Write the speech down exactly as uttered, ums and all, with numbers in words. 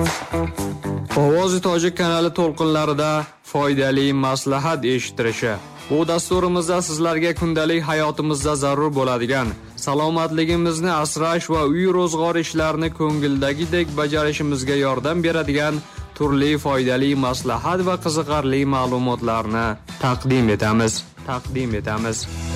Ovozi tojik kanali to'lqinlarida foydali maslahat eshittirishi. Bu dasturimizda sizlarga kundalik hayotimizda zarur bo'ladigan salomatligimizni asrash va uy ro'zg'or ishlarini ko'ngildagidek bajarishimizga yordam beradigan turli foydali maslahat va qiziqarli ma'lumotlarni taqdim etamiz. Taqdim etamiz.